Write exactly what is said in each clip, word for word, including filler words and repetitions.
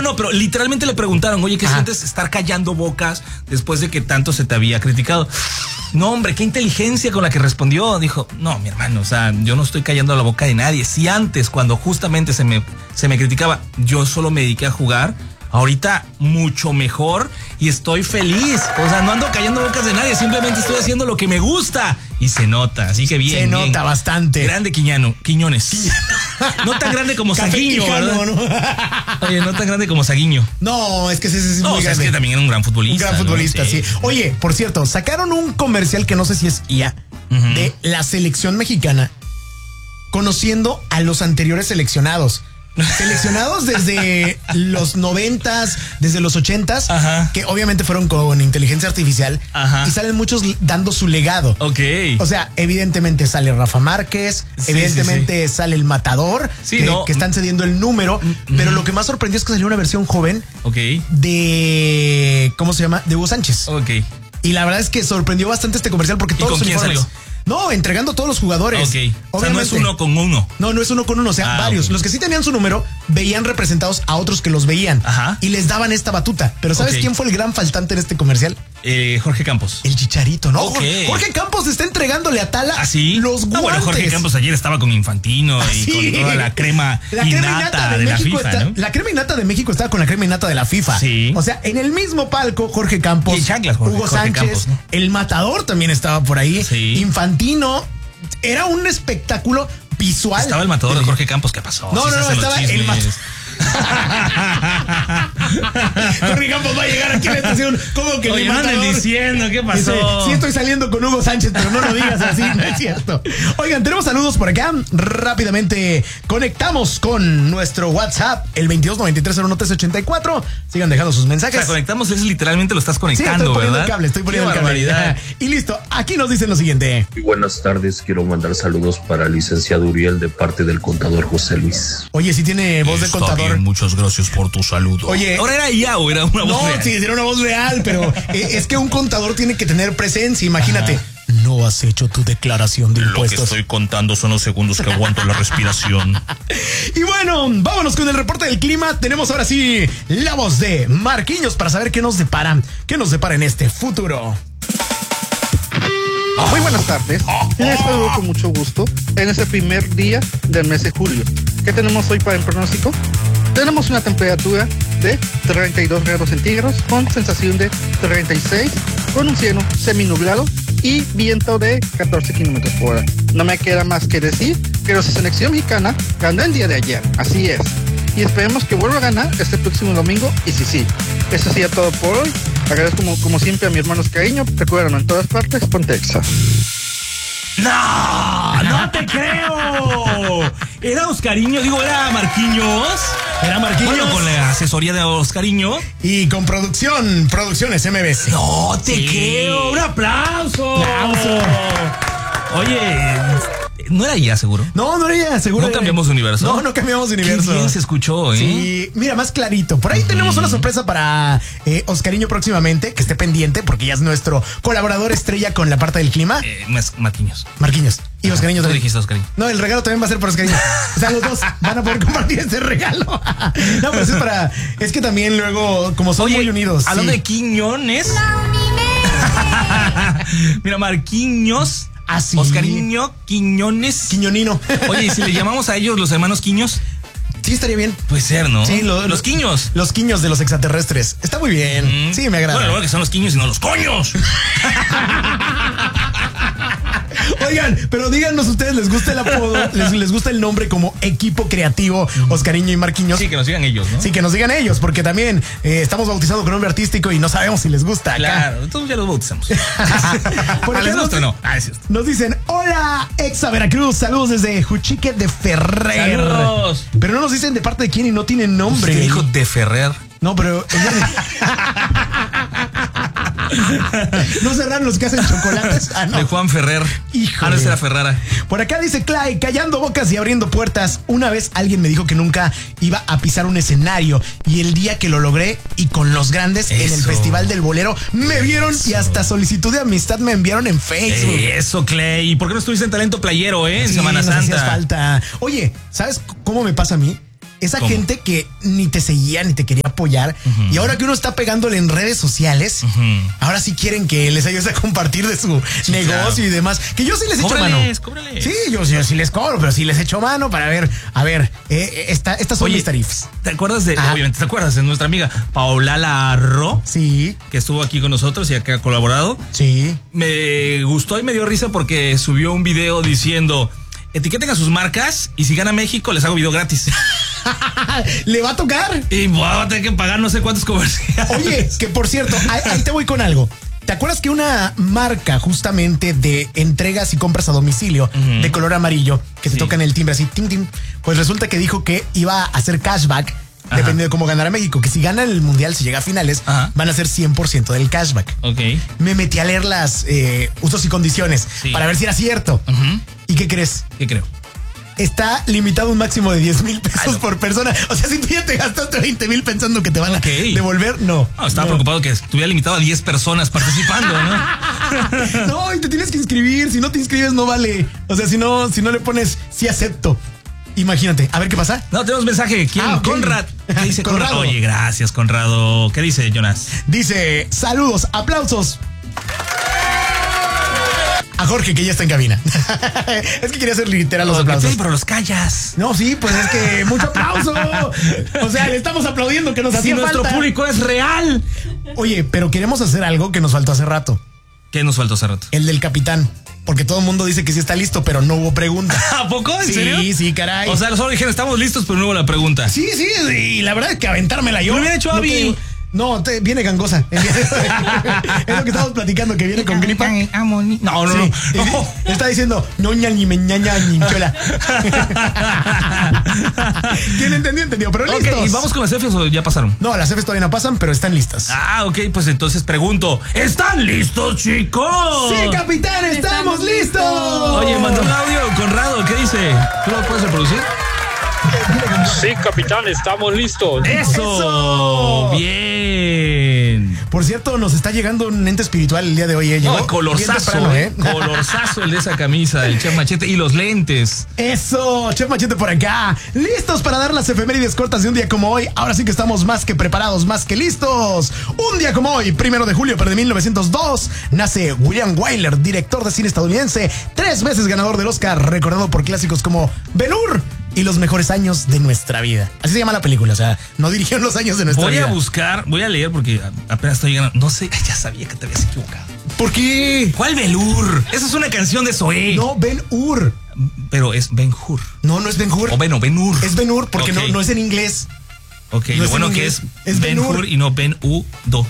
no, no, pero literalmente le preguntaron, oye, ¿qué Ajá. sientes estar callando bocas después de que tanto se te había criticado? No, hombre, qué inteligencia con la que respondió. Dijo, no, mi hermano, o sea, yo no estoy callando la boca de nadie. Si antes, cuando justamente se me, se me criticaba, yo solo me dediqué a jugar, ahorita mucho mejor y estoy feliz. O sea, no ando callando bocas de nadie, simplemente estoy haciendo lo que me gusta. Y se nota, así que bien. Se nota bien. bastante. Grande Quiñano, Quiñones. No tan grande como Saguiño, ¿verdad? ¿no? Oye, no tan grande como Saguiño. No, es que ese es no, muy o sea, grande. Es que también era un gran futbolista. Un gran futbolista, ¿no? sí. sí. Oye, por cierto, sacaron un comercial que no sé si es I A, uh-huh. de la selección mexicana, conociendo a los anteriores seleccionados. Seleccionados desde los noventas, desde los ochentas, Ajá. que obviamente fueron con inteligencia artificial. Ajá. Y salen muchos dando su legado. Ok. O sea, evidentemente sale Rafa Márquez, sí, evidentemente sí, sí. sale el Matador, sí, que, no. que están cediendo el número. Mm-hmm. Pero lo que más sorprendió es que salió una versión joven okay. de, ¿cómo se llama? De Hugo Sánchez. Ok. Y la verdad es que sorprendió bastante este comercial porque todos ¿Y con los quién uniformes, salió? No, entregando a todos los jugadores. Ok. O sea, no es uno con uno. No, no es uno con uno. O sea, ah, varios. Okay. Los que sí tenían su número veían representados a otros que los veían. Ajá. Y les daban esta batuta. Pero ¿sabes okay. quién fue el gran faltante en este comercial? Eh, Jorge Campos. El Chicharito, ¿no? Okay. Jorge Campos está entregándole a Tala ¿Ah, sí? los guantes. No, bueno, Jorge Campos ayer estaba con Infantino ¿Ah, y sí? con toda la crema la innata, crema innata de, de la México FIFA, está, ¿no? La crema innata de México estaba con la crema innata de la FIFA. Sí. O sea, en el mismo palco, Jorge Campos, y chanclas, Jorge, Hugo Jorge Sánchez, Campos, ¿no? El Matador también estaba por ahí. Sí. Infantino. Era un espectáculo visual. Estaba el Matador de Jorge Campos, ¿qué pasó? No, sí no, no, estaba el Matador. Jorge Campos va a llegar aquí a la estación. ¿Cómo que Oye, el Matador? Andan diciendo, ¿qué pasó? Dice, sí estoy saliendo con Hugo Sánchez, pero no lo digas así, no es cierto. Oigan, tenemos saludos por acá. Rápidamente conectamos con nuestro WhatsApp, el veintidós noventa y tres cero uno tres ochenta y cuatro. Sigan dejando sus mensajes. O sea, conectamos es literalmente lo estás conectando, sí, estoy poniendo ¿verdad? el cable, estoy poniendo Qué el cable. barbaridad. Y listo, aquí nos dicen lo siguiente. Muy buenas tardes, quiero mandar saludos para el licenciado Uriel de parte del contador José Luis. Oye, sí tiene voz de Está contador. Bien, muchas gracias por tu saludo. Oye, ¿ahora era I A o era una voz no, real? No, sí, era una voz real, pero es que un contador tiene que tener presencia, imagínate. Ajá. No has hecho tu declaración de impuestos. Lo que estoy contando son los segundos que aguanto la respiración. Y bueno, vámonos con el reporte del clima. Tenemos ahora sí la voz de Marquinhos para saber qué nos depara, qué nos depara en este futuro. Muy buenas tardes. Les saludo con mucho gusto en este primer día del mes de julio. ¿Qué tenemos hoy para el pronóstico? Tenemos una temperatura de treinta y dos grados centígrados con sensación de treinta y seis, con un cielo seminublado y viento de catorce kilómetros por hora. No me queda más que decir que la selección mexicana ganó el día de ayer, así es. Y esperemos que vuelva a ganar este próximo domingo, y sí, sí. Eso sería todo por hoy. Agradezco como, como siempre a mi hermano Oscariño. Recuerden, en todas partes, Pontexa. ¡No! ¡No te creo! Era Oscariño, digo, era Marquinhos. Era Marquinhos. Bueno, con la asesoría de Oscariño. Y con producción, Producciones M B C. ¡No te sí. creo! ¡Un aplauso! ¡Aplauso! Oye, ¿no era I A seguro? No, no era I A seguro. ¿No cambiamos de universo? No, no cambiamos de universo. Qué bien se escuchó, ¿eh? Sí, mira, más clarito. Por ahí mm. tenemos una sorpresa para eh, Oscariño próximamente, que esté pendiente, porque ya es nuestro colaborador estrella con la parte del clima. Eh, Marquinhos. Marquinhos. Y Oscariño Tú también. dijiste Oscariño. No, el regalo también va a ser por Oscariño. O sea, los dos van a poder compartir este regalo. No, pero es para... Es que también luego, como son Oye, muy unidos. Hablando sí. de Quiñones. Mira, Marquinhos... Así. Oscariño, Quiñones. Quiñonino. Oye, ¿y si le llamamos a ellos los hermanos Quiños? Sí, estaría bien. Puede ser, ¿no? Sí, lo, los lo, Quiños. Los Quiños de los extraterrestres. Está muy bien. Mm. Sí, me agrada. Bueno, lo que son los Quiños y no los coños. Oigan, pero díganos ustedes, ¿les gusta el apodo? ¿Les, les gusta el nombre como equipo creativo Oscariño y Marquinhos? Sí, que nos digan ellos, ¿no? Sí, que nos digan ellos, porque también eh, estamos bautizados con nombre artístico y no sabemos si les gusta. Claro, acá. Entonces ya los bautizamos. Por ¿A les gusta no? Ah, es cierto. Nos dicen, hola, Exa Veracruz, saludos desde Juchique de Ferrer. Saludos. Pero no nos dicen de parte de quién y no tienen nombre. Usted dijo de Ferrer. No, pero... ¿No serán los que hacen chocolates? Ah, no. De Juan Ferrer. Híjole. Ahora será Ferrara. Por acá dice Clay, callando bocas y abriendo puertas. Una vez alguien me dijo que nunca iba a pisar un escenario. Y el día que lo logré y con los grandes Eso. en el Festival del Bolero, me vieron Eso. y hasta solicitud de amistad me enviaron en Facebook. Eso, Clay. ¿Y por qué no estuviste en Talento Playero, eh? En sí, Semana nos Santa. hacías falta. Oye, ¿sabes cómo me pasa a mí? Esa ¿Cómo? gente que ni te seguía ni te quería apoyar. Uh-huh. Y ahora que uno está pegándole en redes sociales, uh-huh. ahora sí quieren que les ayudes a compartir de su sí, negocio claro. y demás. Que yo sí les echo cóbrales, mano. Cóbrales. Sí, yo, yo sí les cobro, pero sí les echo mano para ver, a ver, eh, esta, estas son Oye, mis tarifas. ¿Te acuerdas de, ah. obviamente, te acuerdas de nuestra amiga Paola Larro? Sí. Que estuvo aquí con nosotros y acá ha colaborado. Sí. Me gustó y me dio risa porque subió un video diciendo: etiqueten a sus marcas y si gana México les hago video gratis. ¿Le va a tocar? Y voy a tener que pagar no sé cuántos comerciales. Oye, que por cierto, ahí, ahí te voy con algo. ¿Te acuerdas que una marca justamente de entregas y compras a domicilio uh-huh. de color amarillo que te sí. tocan el timbre así, tim, tim, pues resulta que dijo que iba a hacer cashback Ajá. dependiendo de cómo ganara México, que si gana el mundial, si llega a finales, Ajá. van a ser cien por ciento del cashback. Ok. Me metí a leer las eh, usos y condiciones sí. para ver si era cierto. Uh-huh. ¿Y qué crees? ¿Qué creo? Está limitado un máximo de diez mil pesos Ay, no. por persona. O sea, si tú ya te gastaste veinte mil pensando que te van a okay. devolver, no. no estaba no. preocupado que estuviera limitado a diez personas participando, ¿no? No, y te tienes que inscribir. Si no te inscribes, no vale. O sea, si no, si no le pones sí acepto. Imagínate, a ver qué pasa. No, tenemos mensaje. ¿Quién? Ah, okay. Conrad. ¿Qué dice Conrad? Conrado? Oye, gracias, Conrado. ¿Qué dice, Jonas? Dice, saludos, aplausos a Jorge, que ya está en cabina. Es que quería hacer literal los aplausos. Sí, pero los callas. No, sí, pues es que mucho aplauso. O sea, le estamos aplaudiendo que nos hacía Si nuestro falta. Público es real. Oye, pero queremos hacer algo que nos faltó hace rato. ¿Qué nos faltó hace rato? El del capitán. Porque todo el mundo dice que sí está listo, pero no hubo pregunta. ¿A poco? ¿En sí, serio? Sí, sí, caray. O sea, solo dijeron, estamos listos, pero no hubo la pregunta. Sí, sí, y la verdad es que aventármela yo. Lo hubiera hecho no Abby. Que... No, te, viene gangosa. Es lo que estamos platicando, que viene con gripa. No, no, sí, no. no. Está diciendo, no, ña, ni me, ña, ña, ni chola. ¿Quién entendió? Entendió, pero okay, listos. ¿Y vamos con las Fs o ya pasaron? No, las Fs todavía no pasan, pero están listas. Ah, ok, pues entonces pregunto, ¿están listos, chicos? Sí, capitán, estamos, estamos listos. Oye, mandó un audio, Conrado, ¿qué dice? ¿Tú lo puedes reproducir? Sí, capitán, estamos listos. ¡Eso! ¡Eso! ¡Bien! Por cierto, nos está llegando un ente espiritual el día de hoy. ¿eh? No, colorzazo, temprano, ¿eh? Colorzazo el de esa camisa, el Chef Machete y los lentes. ¡Eso! Chef Machete por acá. Listos para dar las efemérides cortas de un día como hoy. Ahora sí que estamos más que preparados, más que listos. Un día como hoy, primero de julio, pero de mil novecientos dos, nace William Wyler, director de cine estadounidense, tres veces ganador del Oscar, recordado por clásicos como Ben-Hur y los mejores años de nuestra vida. Así se llama la película, o sea, no dirigió los años de nuestra voy vida. Voy a buscar, voy a leer porque apenas estoy llegando. No sé, ya sabía que te habías equivocado. ¿Por qué? ¿Cuál Ben-Hur? Esa es una canción de Zoé. No, Ben-Hur. Pero es Ben-Hur. No, no es Ben-Hur. O bueno, Ben-Hur. Es Ben-Hur porque okay. no, no es en inglés. Ok, no lo es bueno que es, es Ben-Hur y no Ben-U-Do.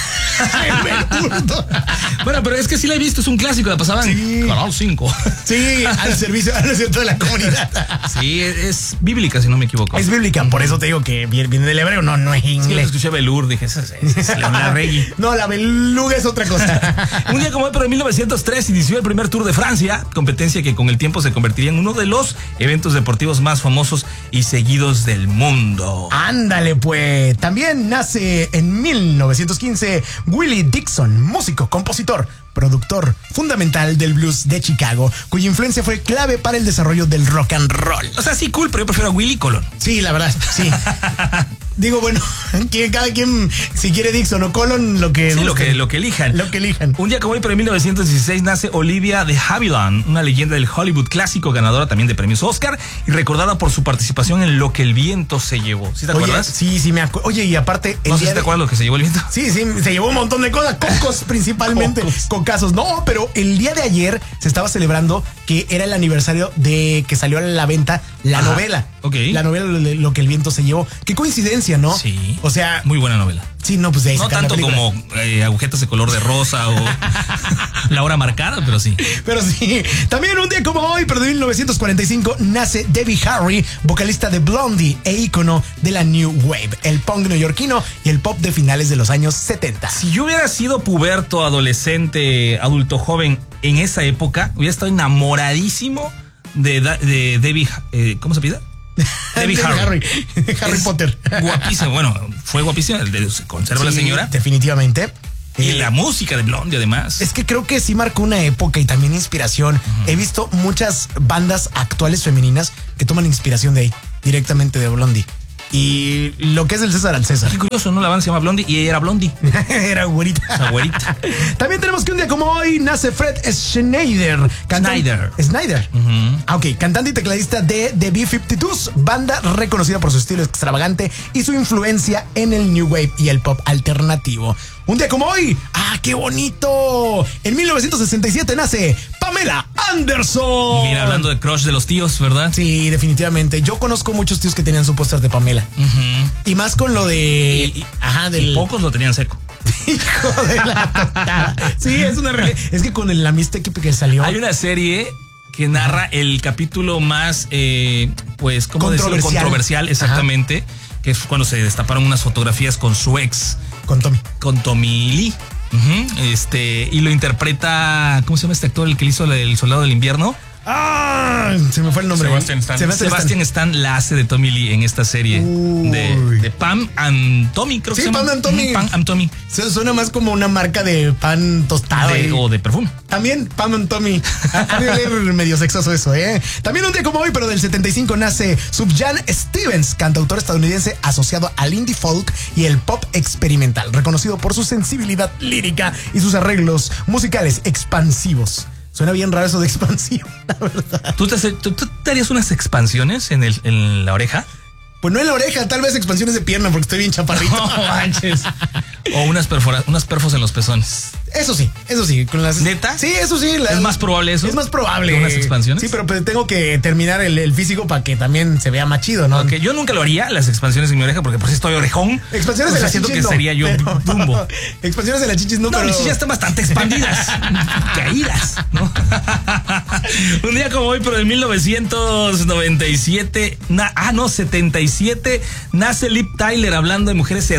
Bueno, pero es que sí la he visto, es un clásico, la pasaban sí. Canal cinco. Sí, al servicio, al servicio de la comunidad. Sí, es, es bíblica, si no me equivoco. Es bíblica, por eso te digo que viene del hebreo, no, no es inglés. Sí, escuché Belur, dije, esa es, esa es la, la reggae. No, la beluga es otra cosa. Un día como hoy, pero en mil novecientos tres, inició el primer Tour de Francia, competencia que con el tiempo se convertiría en uno de los eventos deportivos más famosos y seguidos del mundo. Ándale, pues. También nace en mil novecientos quince Willie Dixon, músico, compositor, productor fundamental del blues de Chicago, cuya influencia fue clave para el desarrollo del rock and roll. O sea, sí, cool, pero yo prefiero a Willie Colón. Sí, la verdad, sí. Digo, bueno, cada quien, si quiere Dixon o Colón, lo que, sí, lo que lo que elijan. Lo que elijan. Un día como hoy, pero en mil novecientos dieciséis, nace Olivia de Havilland, una leyenda del Hollywood clásico, ganadora también de premios Oscar y recordada por su participación en Lo que el viento se llevó. ¿Sí te Oye, acuerdas? Sí, sí, me acuerdo. Oye, y aparte... No sé si te acuerdas lo que se llevó el viento. Sí, sí, se llevó un montón de cosas, cocos principalmente, cocos. Cocazos. No, pero el día de ayer se estaba celebrando que era el aniversario de que salió a la venta la Ajá, novela. Ok. La novela Lo que el viento se llevó. Qué coincidencia, ¿no? Sí. O sea... Muy buena novela. Sí, no, pues de ahí no tanto como eh, agujetas de color de rosa o La hora marcada, pero sí. Pero sí. También un día como hoy, pero de mil novecientos cuarenta y cinco, nace Debbie Harry, vocalista de Blondie e ícono de la New Wave, el punk neoyorquino y el pop de finales de los años setenta. Si yo hubiera sido puberto, adolescente, adulto joven en esa época, hubiera estado enamoradísimo de, de Debbie, eh, ¿cómo se pide? Debbie Harry. Harry, Harry es Potter. Guapísima, bueno, fue guapísima, se conserva sí, la señora. Definitivamente. Y eh, la música de Blondie, además. Es que creo que sí marcó una época y también inspiración. Uh-huh. He visto muchas bandas actuales femeninas que toman inspiración de ahí, directamente de Blondie. Y lo que es el César al César. Qué curioso, ¿no? La banda se llama Blondie y ella era Blondie. Era güerita. Esa güerita. También tenemos que un día como hoy nace Fred Schneider. Cantan- Snyder. Snyder. Uh-huh. Ah, ok, cantante y tecladista de The B cincuenta y dos, banda reconocida por su estilo extravagante y su influencia en el New Wave y el pop alternativo. Un día como hoy, ¡ah, qué bonito! En mil novecientos sesenta y siete nace Pamela Anderson. Mira, hablando de crush de los tíos, ¿verdad? Sí, definitivamente. Yo conozco muchos tíos que tenían su póster de Pamela. Uh-huh. Y más con lo de... Y, ajá, del... y pocos lo tenían seco. Hijo de la tostada. Sí, es una realidad. Es que con el, la mixtape que salió... Hay una serie que narra el capítulo más, eh, pues, ¿cómo decirlo? Controversial. Controversial, exactamente. Ajá. Que es cuando se destaparon unas fotografías con su ex. Con Tommy. Con Tommy Lee. Uh-huh. Este, y lo interpreta, ¿cómo se llama este actor? El que le hizo el Soldado del Invierno. Ah, se me fue el nombre. Sebastian Stan. Sebastian Sebastian Stan la hace de Tommy Lee en esta serie de, de Pam and Tommy, creo Sí, que se llama. Pam and Tommy. Pam and Tommy. Se suena más como una marca de pan tostado. De- y- o de perfume. También Pam and Tommy. Ha de oler medio sexoso eso, ¿eh? También un día como hoy, pero del setenta y cinco, nace Sufjan Stevens, cantautor estadounidense asociado al indie folk y el pop experimental, reconocido por su sensibilidad lírica y sus arreglos musicales expansivos. Suena bien raro eso de expansivo, la verdad. ¿Tú te, hace- tú- tú te harías unas expansiones en, el, en la oreja? Pues no en la oreja, tal vez expansiones de pierna porque estoy bien chaparrito. No manches. O unas, perfora- unas perfos en los pezones. Eso sí, eso sí. Con las... ¿Neta? Sí, eso sí. la- ¿Es más probable eso? Es más probable. ¿Que unas expansiones? Sí, pero pues, tengo que terminar el, el físico para que también se vea más chido, ¿no? Aunque yo nunca lo haría, las expansiones en mi oreja, porque por si estoy orejón. Expansiones O de sea, la siento chichis que no, sería yo pero- Dumbo. Expansiones de la chichis no, No, pero... mis chichas están bastante expandidas. Caídas, ¿no? Un día como hoy, pero en mil novecientos noventa y siete, na- ah, no, setenta y siete, nace Liv Tyler, hablando de mujeres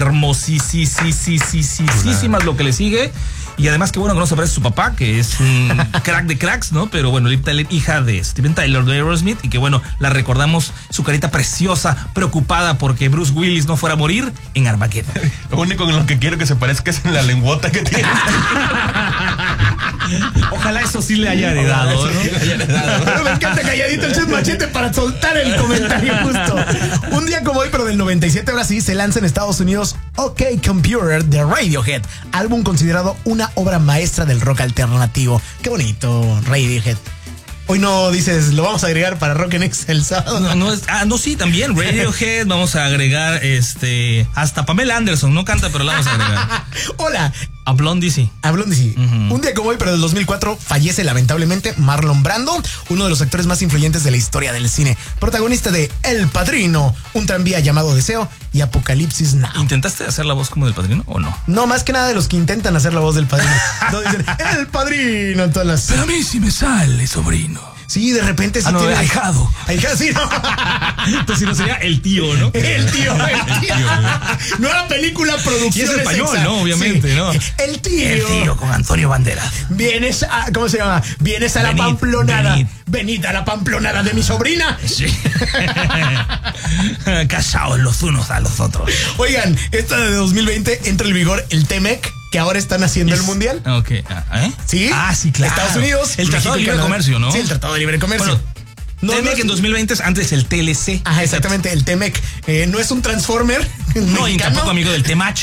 hermosísimas, lo que le sigue. Y además, que bueno que no se parece a su papá, que es un crack de cracks, ¿no? Pero bueno, Liv Tyler, hija de Steven Tyler de Aerosmith, y que bueno, la recordamos su carita preciosa, preocupada porque Bruce Willis no fuera a morir en Armageddon. Lo único en lo que quiero que se parezca es en la lengüota que tiene. Ojalá eso sí le haya heredado, ¿no? Pero me encanta calladito el Chet Machete para soltar el comentario justo. Un día como hoy, pero del noventa y siete, ahora sí, se lanza en Estados Unidos OK Computer de Radiohead, álbum considerado una obra maestra del rock alternativo. Qué bonito, Radiohead. Hoy no dices, lo vamos a agregar para Rock en X el sábado. No, no es, ah, no, sí, también Radiohead, vamos a agregar este hasta Pamela Anderson, no canta, pero la vamos a agregar. Hola. A Blondie sí. A Blondie sí. Uh-huh. Un día como hoy, pero del dos mil cuatro, fallece lamentablemente Marlon Brando, uno de los actores más influyentes de la historia del cine, protagonista de El Padrino, Un tranvía llamado Deseo y Apocalipsis Now. ¿Intentaste hacer la voz como del Padrino o no? No, más que nada de los que intentan hacer la voz del Padrino. No dicen, El Padrino en todas las... Pero a mí sí me sale, sobrino. Sí, de repente sí Ah, no, tiene... ahijado. Ahijado, sí, no. Entonces si no sería el tío, ¿no? El tío, el tío. Nueva película, producción. Y es español, exa- ¿no? Obviamente, sí. ¿no? El tío. El tío con Antonio Banderas. Vienes a... ¿Cómo se llama? Vienes a la Venid, pamplonada. venid. Venid a la pamplonada de mi sobrina. Sí. Casados los unos a los otros. Oigan, esta de dos mil veinte entra en vigor el T M E C, que ahora están haciendo el mundial. Ok. Ah, ¿eh? Sí. Ah, sí, claro. Estados Unidos. El Tratado de México y Libre Canadá. Comercio, ¿no? Sí, el Tratado de Libre Comercio. Bueno, No, T M E C no es- en dos mil veinte es antes el T L C. Ajá, exactamente, el T M E C. Eh, no es un Transformer. No, y mexicano. tampoco amigo del T-Match.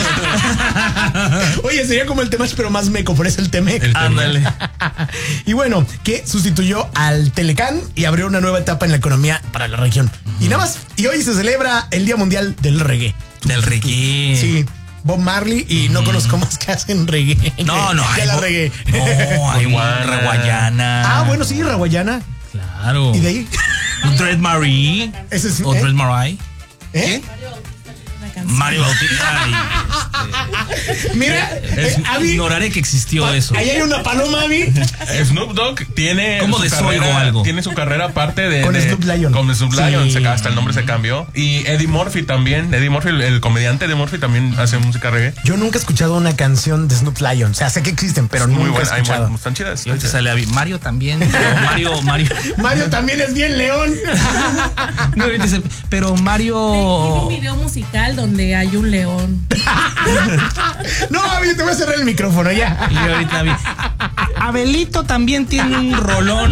Oye, sería como el T M A C, pero más meco, por eso el T M E C. Ándale. Y bueno, que sustituyó al Telecán y abrió una nueva etapa en la economía para la región. Y nada más, y hoy se celebra el Día Mundial del Reggae. Del reggae. Sí, Bob Marley, y no conozco más que hacen reggae. No, no. Ya hay la bo- reggae. No, hay un Iguana. Raguayana. Ah, bueno, sí, Raguayana. Claro. ¿Y de ahí? Dread Marie. Ese es, O ¿eh? Dread Marie. ¿Eh? Mario Bautista. Ay, Mira, es- eh, Abby, ignoraré que existió pa- eso. ahí hay una paloma, Abby. Snoop Dogg tiene ¿Cómo su desoigo carrera, algo? tiene su carrera aparte de Con de- Snoop Lion. Con Snoop Sí. Lion, se- hasta el nombre se cambió. Y Eddie Murphy también, Eddie Murphy, el, el comediante Eddie Murphy también hace música reggae. Yo nunca he escuchado una canción de Snoop Lion. O sea, sé que existen, pero Muy nunca buena, he hay escuchado. mu- están chidas. Y ahorita sale Abby. Mario también. Pero Mario, Mario. Mario también es bien león. No, ahorita dice, pero Tiene un Mario. video musical donde hay un león. No, Abby, te voy a cerrar el micrófono ya. Y ahorita Abby. Abelito también tiene un rolón.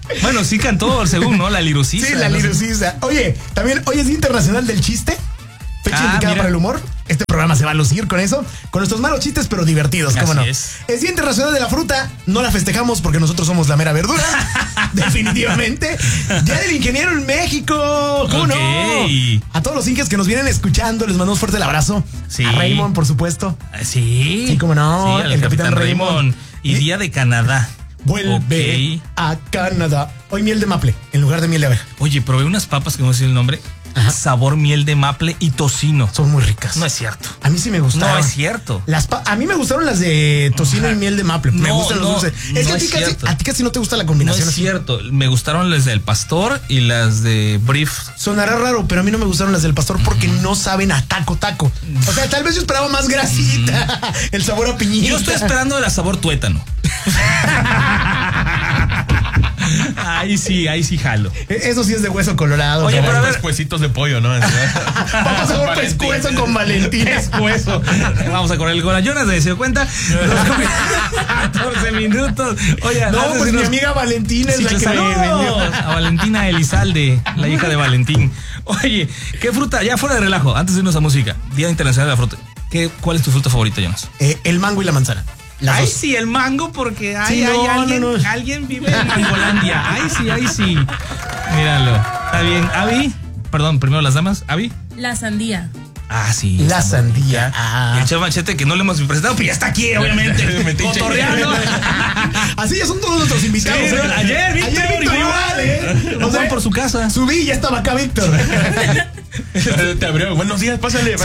Bueno, sí cantó, según, ¿no? La Lirucisa. Sí, la no sé. Lirucisa. Oye, también hoy es Día Internacional del Chiste. Fecha Ah, indicada mira. para el humor. Este programa se va a lucir con eso, con nuestros malos chistes, pero divertidos, ¿cómo Así no? es. Es Día Internacional de la Fruta. No la festejamos porque nosotros somos la mera verdura. Definitivamente. Día del Ingeniero en México. ¿Cómo Ok. no? A todos los inges que nos vienen escuchando, les mandamos fuerte el abrazo. Sí. A Raymond, por supuesto. Ah, Sí. Sí, cómo no, Sí, al el Capitán, Capitán Raymond. Raymond. Y Y- Día de Canadá. Vuelve Ok. a Canadá. Hoy miel de maple en lugar de miel de abeja. Oye, probé unas papas que no sé el nombre. Ajá. Sabor miel de maple y tocino. Son muy ricas. No es cierto. A mí sí me gustaron. No es cierto. Las pa- a mí me gustaron las de tocino y miel de maple. Me No, gustan los no, dulces. no Es que a es ti, casi, cierto. a ti casi no te gusta la No combinación es así. cierto. Me gustaron las del pastor y las de brief. Sonará raro, pero a mí no me gustaron las del pastor porque no saben a taco taco. O sea, tal vez yo esperaba más grasita. El sabor a piñita. Yo estoy esperando el sabor tuétano. Ahí sí, ahí sí jalo. Eso sí es de hueso colorado. Oye, caray. pero a ver- Pescuecitos de pollo, ¿no? Vamos a ver Valentín. pescuezo con Valentín. Pescuezo. Vamos a correr el gol a Jonas, ¿se dio cuenta? catorce minutos. Oye, No, antes pues de mi irnos- amiga Valentina es Sí, la que saludos me vendió. a Valentina Elizalde, la hija de Valentín. Oye, ¿qué fruta? Ya fuera de relajo, antes de irnos a música, Día Internacional de la Fruta. ¿Qué, ¿Cuál es tu fruta favorita, Jonas? Eh, el mango y la manzana. Las Ay, dos. sí, el mango, porque ay, Sí, ay, no, alguien, no, no. alguien vive en Mangolandia. Ay, sí, ay, sí. Míralo. Está bien. Avi, perdón, primero las damas. Avi. La sandía. Ah, sí. La está muy sandía. rica. Ah. Y el Chef Machete, que no le hemos presentado, pero ya está aquí, obviamente. Metiche. Cotorreando. Así ya son todos nuestros invitados. Sí, ¿eh? ¿no? Ayer, Víctor, Ayer Víctor igual, ¿eh? O sea, por su casa. Subí, ya estaba acá Víctor. Te abrió. Buenos días, pásale.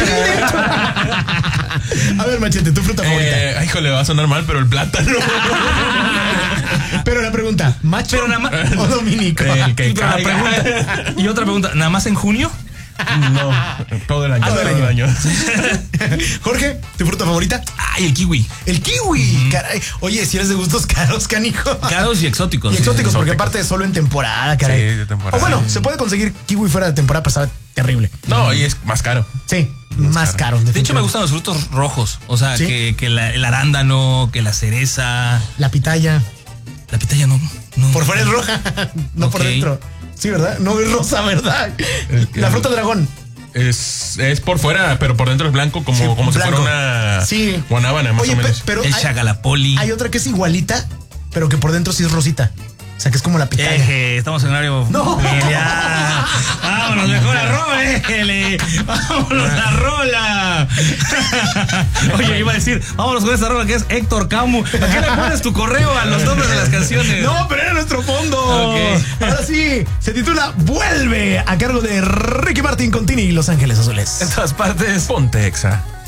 A ver, Machete, tu fruta favorita. Eh, ay, híjole, va a sonar mal, pero el plátano. Pero la pregunta, ¿macho Pero nada más- o dominico? El que Y otra caiga. pregunta. Y otra pregunta, ¿nada más en junio? No, todo el año. Todo el todo el año. Jorge, ¿tu fruta favorita? Ay, el kiwi. El kiwi. Caray. Oye, si eres de gustos caros, canijo. Caros y exóticos. Y exóticos, porque exóticos. aparte es solo en temporada, caray. Sí, de temporada. O bueno, se puede conseguir kiwi fuera de temporada, pero sabe terrible. No, y es más caro. Sí, más caro. De hecho, me gustan los frutos rojos. O sea, ¿Sí? que, que la- el arándano, que la cereza. La pitaya. La pitaya no. no. Por fuera es roja, no por Ok. dentro. Sí, ¿verdad? No es rosa, ¿verdad? La fruta dragón. Es, es por fuera, pero por dentro es blanco, como, Sí, como si blanco. fuera una Sí. guanábana, más Oye, o pe- menos. pero El hay, chagalapoli. hay otra que es igualita, pero que por dentro sí es rosita. O sea, que es como la pitaya. Eje, estamos en horario No. familiar. Vámonos, mejor a Rola. Vámonos a Rola. Oye, iba a decir, vámonos con esta rola que es Héctor Camu. ¿A qué le pones tu correo a los nombres de las canciones? No, pero era nuestro fondo. Ok. Ahora sí, se titula Vuelve, a cargo de Ricky Martin con Tini y Los Ángeles Azules. En todas partes. Ponte Exa.